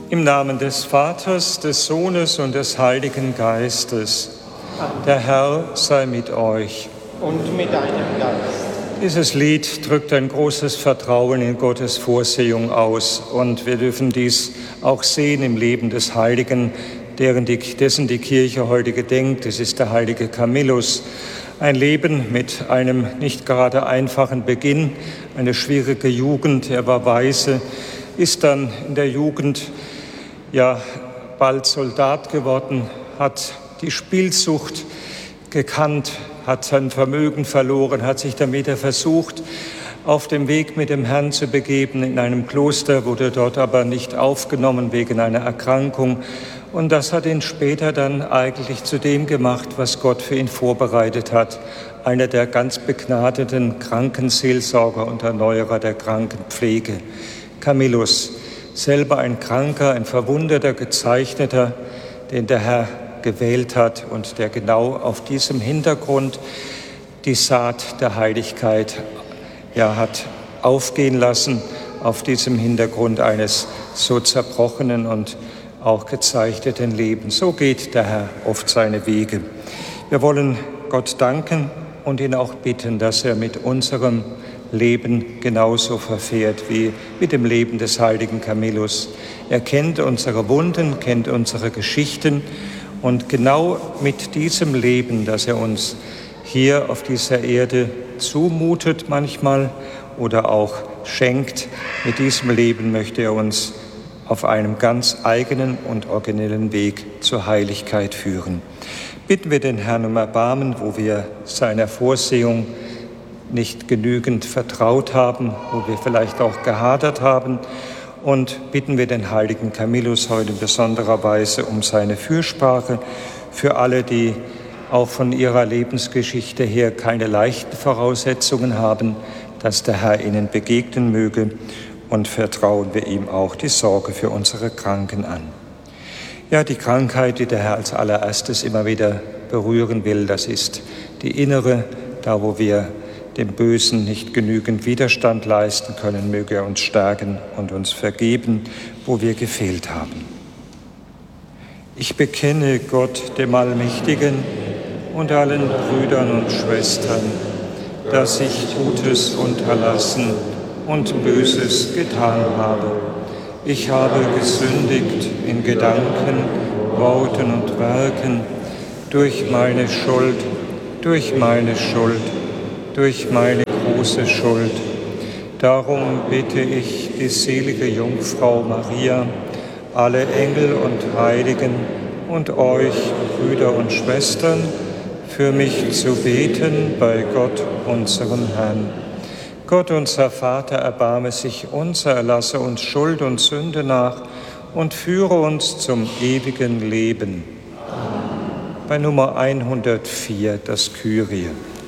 Im Namen des Vaters, des Sohnes und des Heiligen Geistes. Der Herr sei mit euch. Und mit deinem Geist. Dieses Lied drückt ein großes Vertrauen in Gottes Vorsehung aus. Und wir dürfen dies auch sehen im Leben des Heiligen, dessen die Kirche heute gedenkt. Es ist der heilige Camillus. Ein Leben mit einem nicht gerade einfachen Beginn, eine schwierige Jugend. Er war Waise, ist dann in der Jugend bald Soldat geworden, hat die Spielsucht gekannt, hat sein Vermögen verloren, hat sich dann wieder versucht, auf dem Weg mit dem Herrn zu begeben in einem Kloster, wurde dort aber nicht aufgenommen wegen einer Erkrankung. Und das hat ihn später dann eigentlich zu dem gemacht, was Gott für ihn vorbereitet hat. Einer der ganz begnadeten Krankenseelsorger und Erneuerer der Krankenpflege. Camillus, selber ein Kranker, ein Verwundeter, Gezeichneter, den der Herr gewählt hat und der genau auf diesem Hintergrund die Saat der Heiligkeit hat aufgehen lassen, auf diesem Hintergrund eines so zerbrochenen und auch gezeichneten Lebens. So geht der Herr oft seine Wege. Wir wollen Gott danken und ihn auch bitten, dass er mit unserem Leben genauso verfährt wie mit dem Leben des heiligen Camillus. Er kennt unsere Wunden, kennt unsere Geschichten und genau mit diesem Leben, das er uns hier auf dieser Erde zumutet manchmal oder auch schenkt, mit diesem Leben möchte er uns auf einem ganz eigenen und originellen Weg zur Heiligkeit führen. Bitten wir den Herrn um Erbarmen, wo wir seiner Vorsehung nicht genügend vertraut haben, wo wir vielleicht auch gehadert haben. Und bitten wir den heiligen Camillus heute in besonderer Weise um seine Fürsprache für alle, die auch von ihrer Lebensgeschichte her keine leichten Voraussetzungen haben, dass der Herr ihnen begegnen möge. Und vertrauen wir ihm auch die Sorge für unsere Kranken an. Ja, die Krankheit, die der Herr als allererstes immer wieder berühren will, das ist die innere, da wo wir dem Bösen nicht genügend Widerstand leisten können, möge er uns stärken und uns vergeben, wo wir gefehlt haben. Ich bekenne Gott, dem Allmächtigen, und allen Brüdern und Schwestern, dass ich Gutes unterlassen und Böses getan habe. Ich habe gesündigt in Gedanken, Worten und Werken, durch meine Schuld, durch meine große Schuld. Darum bitte ich die selige Jungfrau Maria, alle Engel und Heiligen und euch, Brüder und Schwestern, für mich zu beten bei Gott, unserem Herrn. Gott, unser Vater, erbarme sich unser, erlasse uns Schuld und Sünde nach und führe uns zum ewigen Leben. Bei Nummer 104, das Kyrie.